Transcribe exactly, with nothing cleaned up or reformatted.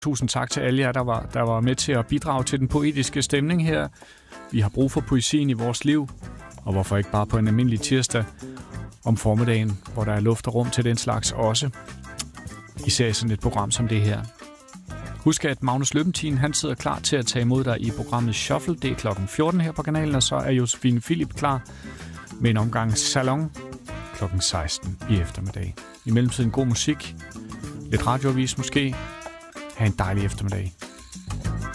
Tusind tak til alle jer, der var, der var med til at bidrage til den poetiske stemning her. Vi har brug for poesien i vores liv, og hvorfor ikke bare på en almindelig tirsdag om formiddagen, hvor der er luft og rum til den slags også. Især i sådan et program som det her. Husk, at Magnus Løbentin, han sidder klar til at tage imod dig i programmet Shuffle. Det er klokken fjorten her på kanalen, og så er Josefine Philip klar med en omgang Salon klokken seksten i eftermiddag. I mellemtiden god musik, lidt radioavis måske. Ha' en dejlig eftermiddag.